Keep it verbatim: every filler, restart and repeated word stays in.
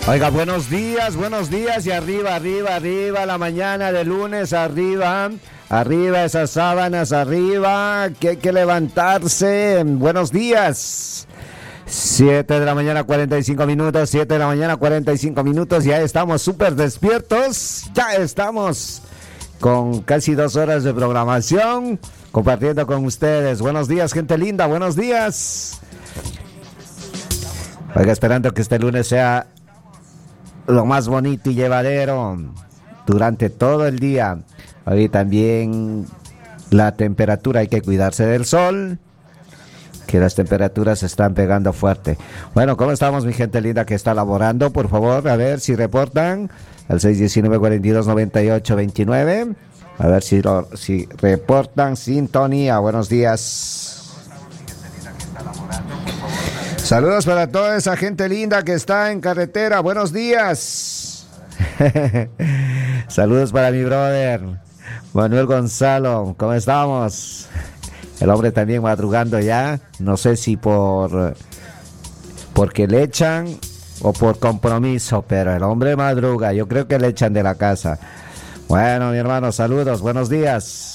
Oiga, buenos días, buenos días y arriba, arriba, arriba, la mañana de lunes, arriba, arriba esas sábanas, arriba, que hay que levantarse. Buenos días. siete de la mañana, cuarenta y cinco minutos, siete de la mañana, cuarenta y cinco minutos, ya estamos súper despiertos, ya estamos con casi dos horas de programación, compartiendo con ustedes. Buenos días, gente linda, buenos días. Oiga, esperando que este lunes sea lo más bonito y llevadero durante todo el día. Hoy también la temperatura, hay que cuidarse del sol, que las temperaturas se están pegando fuerte. Bueno, ¿cómo estamos, mi gente linda que está laborando? Por favor, a ver si reportan al seis uno nueve, cuatro dos, nueve ocho dos nueve. A ver si, lo, si reportan sintonía. Buenos días. Saludos para toda esa gente linda que está en carretera. Buenos días. Saludos para mi brother Manuel Gonzalo. ¿Cómo estamos? El hombre también madrugando ya. No sé si por porque le echan o por compromiso, pero el hombre madruga. Yo creo que le echan de la casa. Bueno, mi hermano, saludos. Buenos días.